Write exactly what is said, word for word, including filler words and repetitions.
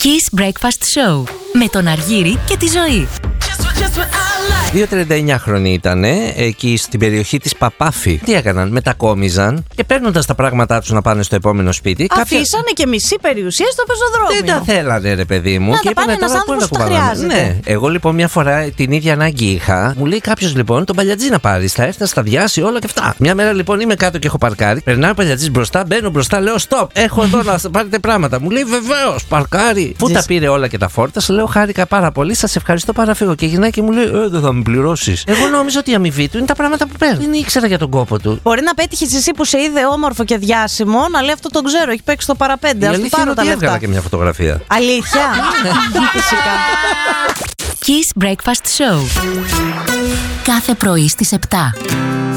Kiss Breakfast Show με τον Αργύρη και τη Ζωή. δύο τριάντα εννιά χρόνια ήταν εκεί στην περιοχή της Παπάφη. Τι έκαναν, μετακόμιζαν και παίρνοντας τα πράγματά τους να πάνε στο επόμενο σπίτι. Αφήσανε κάποια... και μισή περιουσία στο πεζοδρόμιο. Δεν τα θέλανε, ρε παιδί μου. Να και τα πάνε ένας άνθρωπος που τα χρειάζεται. Ναι, εγώ λοιπόν μια φορά την ίδια ανάγκη είχα. Μου λέει κάποιος λοιπόν τον παλιατζή να πάρει. Θα έρθει να σταδιάσει όλα και αυτά. Μια μέρα λοιπόν είμαι κάτω και έχω παρκάρει. Περνάει ο παλιατζής μπροστά, μπαίνω μπροστά, λέω stop. Έχω εδώ να πάρετε πράγματα. Μου λέει βεβαίως, παρκάρει. Πού τα πήρε όλα και τα φόρτασε. Λέω χάρηκα πάρα πολύ, σας ευχαριστώ, παραφύγω. Και γυρνάει και μου λέει ε, δεν θα με πληρώσεις. Εγώ νόμιζα ότι η αμοιβή του είναι τα πράγματα που παίρνει. Δεν ήξερα για τον κόπο του. Μπορεί να πέτυχες εσύ που σε είδε όμορφο και διάσημο να λέει αυτό τον ξέρω, έχει παίξει το παραπέντε. Η Ας του πάρω τα λεφτά. Έβγαλα και μια φωτογραφία. Αλήθεια. Φυσικά. Kiss Breakfast Show. Κάθε πρωί στις επτά.